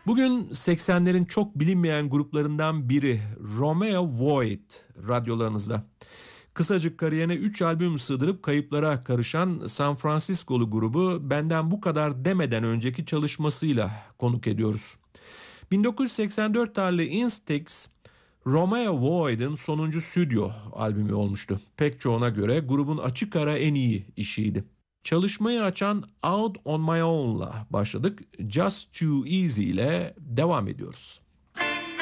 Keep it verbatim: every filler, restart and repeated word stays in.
Bugün seksenlerin çok bilinmeyen gruplarından biri Romeo Void radyolarınızda. Kısacık kariyerine üç albüm sığdırıp kayıplara karışan San Francisco'lu grubu benden bu kadar demeden önceki çalışmasıyla konuk ediyoruz. bin dokuz yüz seksen dört tarihli Instincts, Romeo Void'in sonuncu stüdyo albümü olmuştu. Pek çoğuna göre grubun açık ara en iyi işiydi. Çalışmayı açan Out on My Own'la başladık. Just Too Easy ile devam ediyoruz.